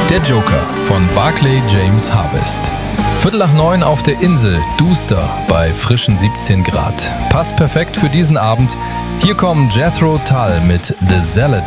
Der Joker von Barclay James Harvest. 8:45 auf der Insel, duster bei frischen 17 Grad. Passt perfekt für diesen Abend. Hier kommen Jethro Tull mit The Zealot.